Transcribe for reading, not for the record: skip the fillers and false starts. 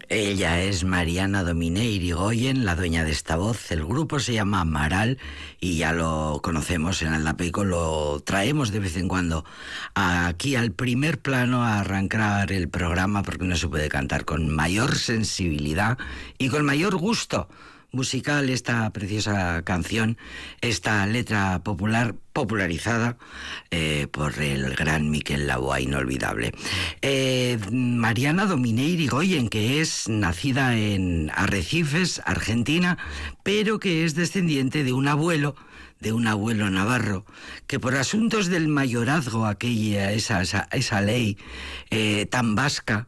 Ella es Mariana Dominé Irigoyen, la dueña de esta voz. El grupo se llama Amaral y ya lo conocemos en Aldapeco, lo traemos de vez en cuando aquí al primer plano a arrancar el programa porque no se puede cantar con mayor sensibilidad y con mayor gusto musical esta preciosa canción, esta letra popularizada por el gran Miquel Laboa, inolvidable. Mariana Dominé Irigoyen, que es nacida en Arrecifes, Argentina, pero que es descendiente de un abuelo navarro, que por asuntos del mayorazgo, esa ley tan vasca,